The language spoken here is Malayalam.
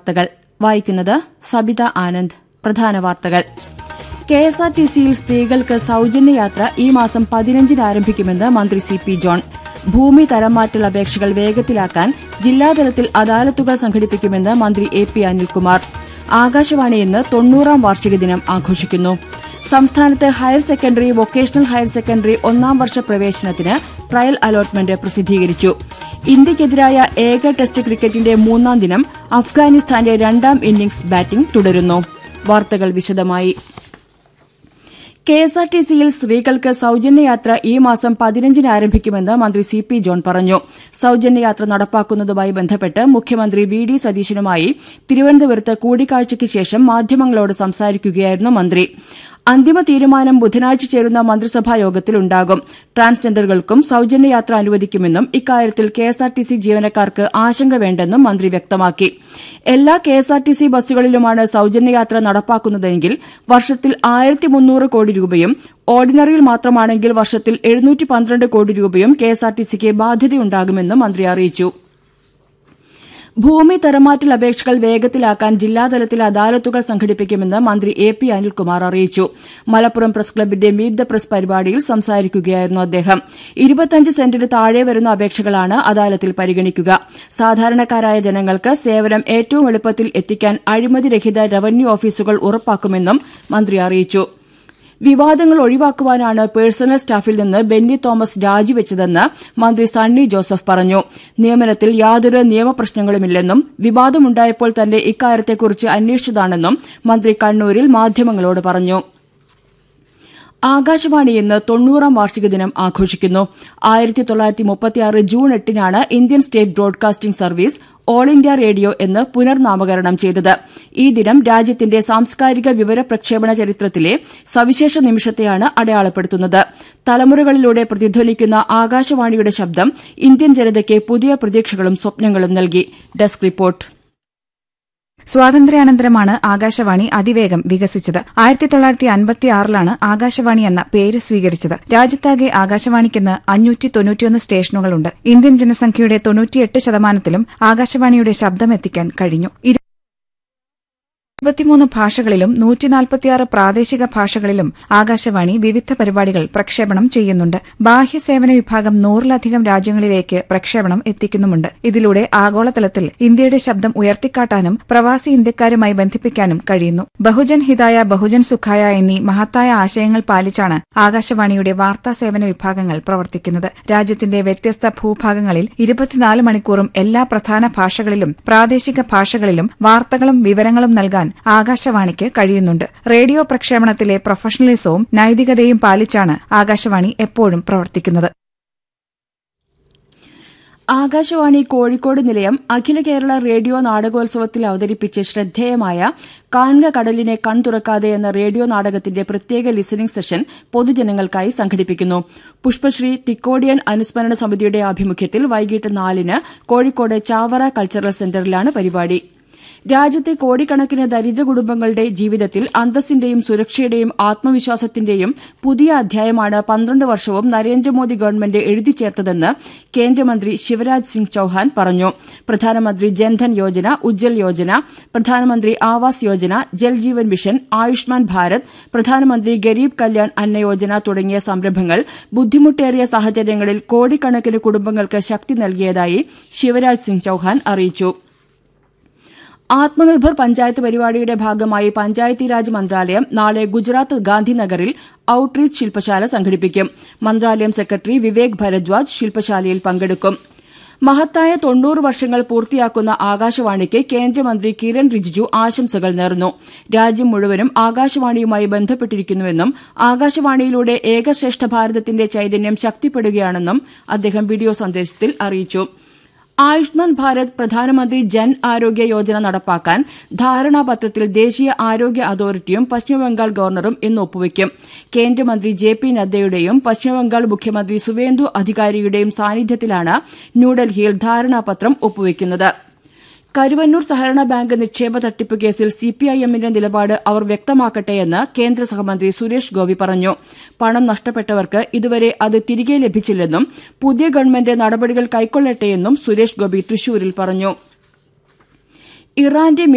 വാർത്തകൾ വായിക്കുന്നത് സബിത ആനന്ദ്. പ്രധാന വാർത്തകൾ. കെഎസ്ആർടിസിയിൽ സ്ത്രീകൾക്ക് സൌജന്യയാത്ര ഈ മാസം 15-ന് ആരംഭിക്കുമെന്ന് മന്ത്രി CP ജോൺ. ഭൂമി തരംമാറ്റൽ അപേക്ഷകൾ വേഗത്തിലാക്കാൻ ജില്ലാതലത്തിൽ അദാലത്തുകൾ സംഘടിപ്പിക്കുമെന്ന് മന്ത്രി AP അനിൽകുമാർ. ആകാശവാണി ഇന്ന് 90-ാം വാർഷിക ദിനം ആഘോഷിക്കുന്നു. സംസ്ഥാനത്ത് higher secondary, vocational higher secondary 1-ാം വർഷ പ്രവേശനത്തിന് ട്രയൽ അലോട്ട്മെന്റ് പ്രസിദ്ധീകരിച്ചു. ഇന്ത്യയ്ക്കെതിരായ ഏക ടെസ്റ്റ് ക്രിക്കറ്റിന്റെ 3-ാം ദിനം അഫ്ഗാനിസ്ഥാന്റെ 2-ാം ഇന്നിംഗ്സ് ബാറ്റിംഗ് തുടരുന്നു. വാർത്തകൾ വിശദമായി. കെഎസ്ആർടിസിയിൽ സ്ത്രീകൾക്ക് സൌജന്യയാത്ര ഈ മാസം 15-ന് ആരംഭിക്കുമെന്ന് മന്ത്രി CP ജോൺ പറഞ്ഞു. സൌജന്യയാത്ര നടപ്പാക്കുന്നതുമായി ബന്ധപ്പെട്ട് മുഖ്യമന്ത്രി VD സതീശനുമായി തിരുവനന്തപുരത്ത് കൂടിക്കാഴ്ചയ്ക്ക് ശേഷം മാധ്യമങ്ങളോട് സംസാരിക്കുകയായിരുന്നു മന്ത്രി. അന്തിമ തീരുമാനം ബുധനാഴ്ച ചേരുന്ന മന്ത്രിസഭാ യോഗത്തിലുണ്ടാകും. ട്രാൻസ്ജെൻഡറുകൾക്കും സൌജന്യയാത്ര അനുവദിക്കുമെന്നും ഇക്കാര്യത്തിൽ കെഎസ്ആർടിസി ജീവനക്കാർക്ക് ആശങ്ക വേണ്ടെന്നും മന്ത്രി വ്യക്തമാക്കി. എല്ലാ കെഎസ്ആർടിസി ബസ്സുകളിലുമാണ് സൌജന്യയാത്ര നടപ്പാക്കുന്നതെങ്കിൽ വർഷത്തിൽ 1300 കോടി രൂപയും ഓർഡിനറിയിൽ മാത്രമാണെങ്കിൽ വർഷത്തിൽ 712 കോടി രൂപയും കെഎസ്ആർടിസിക്ക് ബാധ്യതയുണ്ടാകുമെന്നും മന്ത്രി അറിയിച്ചു. ഭൂമി തരംമാറ്റൽ അപേക്ഷകൾ വേഗത്തിലാക്കാൻ ജില്ലാതലത്തിൽ അദാലത്തുകൾ സംഘടിപ്പിക്കുമെന്ന് മന്ത്രി AP അനിൽകുമാർ അറിയിച്ചു. മലപ്പുറം പ്രസ് ക്ലബിന്റെ മീറ്റ് ദ പ്രസ് പരിപാടിയിൽ സംസാരിക്കുകയായിരുന്നു അദ്ദേഹം. 25 സെന്റിന് താഴെ വരുന്ന അപേക്ഷകളാണ് അദാലത്തിൽ പരിഗണിക്കുക. സാധാരണക്കാരായ ജനങ്ങൾക്ക് സേവനം ഏറ്റവും എളുപ്പത്തിൽ എത്തിക്കാൻ അഴിമതിരഹിത റവന്യൂ ഓഫീസുകൾ ഉറപ്പാക്കുമെന്നും മന്ത്രി അറിയിച്ചു. വിവാദങ്ങൾ ഒഴിവാക്കുവാനാണ് പേഴ്സണൽ സ്റ്റാഫിൽ നിന്ന് ബെന്നി തോമസ് രാജിവെച്ചതെന്ന് മന്ത്രി സണ്ണി ജോസഫ് പറഞ്ഞു. നിയമനത്തിൽ യാതൊരു നിയമപ്രശ്നങ്ങളുമില്ലെന്നും വിവാദമുണ്ടായപ്പോൾ തന്നെ ഇക്കാര്യത്തെക്കുറിച്ച് അന്വേഷിച്ചതാണെന്നും മന്ത്രി കണ്ണൂരിൽ മാധ്യമങ്ങളോട് പറഞ്ഞു. ആകാശവാണി ഇന്ന് 90-ാം വാർഷിക ദിനം ആഘോഷിക്കുന്നു. 1936 June 8-നാണ് Indian state broadcasting service all India radio എന്ന് പുനർനാമകരണം ചെയ്തത്. ഈ ദിനം രാജ്യത്തിന്റെ സാംസ്കാരിക വിവര പ്രക്ഷേപണ ചരിത്രത്തിലെ സവിശേഷ നിമിഷത്തെയാണ് അടയാളപ്പെടുത്തുന്നത്. തലമുറകളിലൂടെ പ്രതിധ്വനിക്കുന്ന ആകാശവാണിയുടെ ശബ്ദം ഇന്ത്യൻ ജനതയ്ക്ക് പുതിയ പ്രതീക്ഷകളും സ്വപ്നങ്ങളും നൽകി. Desk report. സ്വാതന്ത്ര്യാനന്തരമാണ് ആകാശവാണി അതിവേഗം വികസിച്ചത്. 1956-ലാണ് ആകാശവാണി എന്ന പേര് സ്വീകരിച്ചത്. രാജ്യത്താകെ ആകാശവാണിക്കിന്ന് 591 സ്റ്റേഷനുകളുണ്ട്. ഇന്ത്യൻ ജനസംഖ്യയുടെ 98%-ലും ആകാശവാണിയുടെ ശബ്ദമെത്തിക്കാൻ കഴിഞ്ഞു. 23 ഭാഷകളിലും 146 പ്രാദേശിക ഭാഷകളിലും ആകാശവാണി വിവിധ പരിപാടികൾ പ്രക്ഷേപണം ചെയ്യുന്നുണ്ട്. ബാഹ്യസേവന വിഭാഗം 100-ലധികം രാജ്യങ്ങളിലേക്ക് പ്രക്ഷേപണം എത്തിക്കുന്നുമുണ്ട്. ഇതിലൂടെ ആഗോളതലത്തിൽ ഇന്ത്യയുടെ ശബ്ദം ഉയർത്തിക്കാട്ടാനും പ്രവാസി ഇന്ത്യക്കാരുമായി ബന്ധിപ്പിക്കാനും കഴിയുന്നു. ബഹുജൻ ഹിതായ ബഹുജൻ സുഖായ എന്നീ മഹത്തായ ആശയങ്ങൾ പാലിച്ചാണ് ആകാശവാണിയുടെ വാർത്താസേവന വിഭാഗങ്ങൾ പ്രവർത്തിക്കുന്നത്. രാജ്യത്തിന്റെ വ്യത്യസ്ത ഭൂഭാഗങ്ങളിൽ 24 മണിക്കൂറും എല്ലാ പ്രധാന ഭാഷകളിലും പ്രാദേശിക ഭാഷകളിലും വാർത്തകളും വിവരങ്ങളും നൽകാൻ ആകാശവാണിക്ക് കഴിയുന്നുണ്ട്. റേഡിയോ പ്രക്ഷേപണത്തിലെ പ്രൊഫഷണലിസവും നൈതികതയും പാലിച്ചാണ് ആകാശവാണി എപ്പോഴും പ്രവർത്തിക്കുന്നത്. ആകാശവാണി കോഴിക്കോട് നിലയം അഖില കേരള റേഡിയോ നാടകോത്സവത്തിൽ അവതരിപ്പിച്ച് ശ്രദ്ധേയമായ കാൺക കടലിനെ കൺതുറക്കാതെ എന്ന റേഡിയോ നാടകത്തിന്റെ പ്രത്യേക ലിസണിംഗ് സെഷൻ പൊതുജനങ്ങൾക്കായി സംഘടിപ്പിക്കുന്നു. പുഷ്പശ്രീ തിക്കോടിയൻ അനുസ്മരണ സമിതിയുടെ ആഭിമുഖ്യത്തിൽ വൈകിട്ട് 4-ന് കോഴിക്കോട് ചാവറ കൾച്ചറൽ സെന്ററിലാണ് പരിപാടി. രാജ്യത്തെ കോടിക്കണക്കിന് ദരിദ്ര കുടുംബങ്ങളുടെ ജീവിതത്തിൽ അന്തസ്സിന്റെയും സുരക്ഷയുടെയും ആത്മവിശ്വാസത്തിന്റെയും പുതിയ അധ്യായമാണ് 12 വർഷവും നരേന്ദ്രമോദി ഗവൺമെന്റ് എഴുതിച്ചേർത്തതെന്ന് കേന്ദ്രമന്ത്രി ശിവരാജ് സിംഗ് ചൌഹാൻ പറഞ്ഞു. പ്രധാനമന്ത്രി ജൻധൻ യോജന, ഉജ്ജൽ യോജന, പ്രധാനമന്ത്രി ആവാസ് യോജന, ജൽജീവൻ മിഷൻ, ആയുഷ്മാൻ ഭാരത്, പ്രധാനമന്ത്രി ഗരീബ് കല്യാൺ അന്ന യോജന തുടങ്ങിയ സംരംഭങ്ങൾ ബുദ്ധിമുട്ടേറിയ സാഹചര്യങ്ങളിൽ കോടിക്കണക്കിന് കുടുംബങ്ങൾക്ക് ശക്തി നൽകിയതായി ശിവരാജ് സിംഗ് ചൌഹാൻ അറിയിച്ചു. ആത്മനിർഭർ പഞ്ചായത്ത് പരിപാടിയുടെ ഭാഗമായി പഞ്ചായത്തീരാജ് മന്ത്രാലയം നാളെ ഗുജറാത്ത് ഗാന്ധിനഗറിൽ ഔട്ട്റീച്ച് ശില്പശാല സംഘടിപ്പിക്കും. മന്ത്രാലയം സെക്രട്ടറി വിവേക് ഭരദ്വാജ് ശില്പശാലയിൽ പങ്കെടുക്കും. മഹത്തായ 90 വർഷങ്ങൾ പൂർത്തിയാക്കുന്ന ആകാശവാണിക്ക് കേന്ദ്രമന്ത്രി കിരൺ റിജിജു ആശംസകൾ നേർന്നു. രാജ്യം മുഴുവനും ആകാശവാണിയുമായി ബന്ധപ്പെട്ടിരിക്കുന്നുവെന്നും ആകാശവാണിയിലൂടെ ഏകശ്രേഷ്ഠ ഭാരതത്തിന്റെ ചൈതന്യം ശക്തിപ്പെടുകയാണെന്നും അദ്ദേഹം വീഡിയോ സന്ദേശത്തിൽ അറിയിച്ചു. ആയുഷ്മാൻ ഭാരത് പ്രധാനമന്ത്രി ജൻ ആരോഗ്യ യോജന നടപ്പാക്കാൻ ധാരണാപത്രത്തിൽ ദേശീയ ആരോഗ്യ അതോറിറ്റിയും പശ്ചിമബംഗാൾ ഗവർണറും ഇന്ന് ഒപ്പുവയ്ക്കും. കേന്ദ്രമന്ത്രി JP നദ്ദയുടെയും പശ്ചിമബംഗാൾ മുഖ്യമന്ത്രി സുവേന്ദു അധികാരിയുടെയും സാന്നിധ്യത്തിലാണ് ന്യൂഡൽഹിയിൽ ധാരണാപത്രം ഒപ്പുവയ്ക്കുന്നത്. കരുവന്നൂർ സഹകരണ ബാങ്ക് നിക്ഷേപ തട്ടിപ്പ് കേസിൽ CPIMന്റെ നിലപാട് അവർ വ്യക്തമാക്കട്ടെയെന്ന് കേന്ദ്ര സഹമന്ത്രി സുരേഷ് ഗോപി പറഞ്ഞു. പണം നഷ്ടപ്പെട്ടവർക്ക് ഇതുവരെ അത് തിരികെ ലഭിച്ചില്ലെന്നും പുതിയ ഗവൺമെന്റ് നടപടികൾ കൈക്കൊള്ളട്ടെയെന്നും സുരേഷ് ഗോപി തൃശൂരിൽ പറഞ്ഞു. ഇറാന്റെ